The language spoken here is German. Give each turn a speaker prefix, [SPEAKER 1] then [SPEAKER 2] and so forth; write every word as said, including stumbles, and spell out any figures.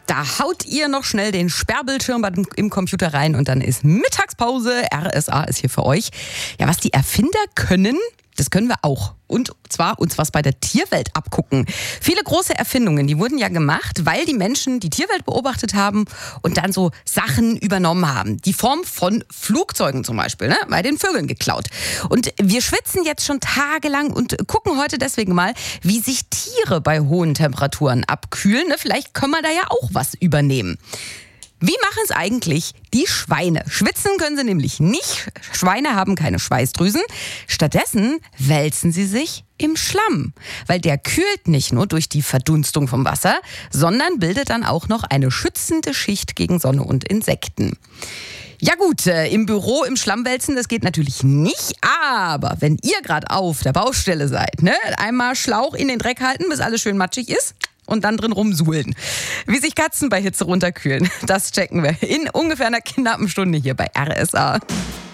[SPEAKER 1] Da haut ihr noch schnell den Sperrbildschirm im Computer rein und dann ist Mittagspause. R S A ist hier für euch. Ja, was die Erfinder können, das können wir auch. Und zwar uns was bei der Tierwelt abgucken. Viele große Erfindungen, die wurden ja gemacht, weil die Menschen die Tierwelt beobachtet haben und dann so Sachen übernommen haben. Die Form von Flugzeugen zum Beispiel, ne? Bei den Vögeln geklaut. Und wir schwitzen jetzt schon tagelang und gucken heute deswegen mal, wie sich Tiere bei hohen Temperaturen abkühlen. Ne? Vielleicht können wir da ja auch was übernehmen. Wie machen es eigentlich die Schweine? Schwitzen können sie nämlich nicht. Schweine haben keine Schweißdrüsen. Stattdessen wälzen sie sich im Schlamm. Weil der kühlt nicht nur durch die Verdunstung vom Wasser, sondern bildet dann auch noch eine schützende Schicht gegen Sonne und Insekten. Ja gut, äh, im Büro im Schlamm wälzen, das geht natürlich nicht. Aber wenn ihr gerade auf der Baustelle seid, ne, einmal Schlauch in den Dreck halten, bis alles schön matschig ist. Und dann drin rumsuhlen. Wie sich Katzen bei Hitze runterkühlen, das checken wir in ungefähr einer knappen Stunde hier bei R S A.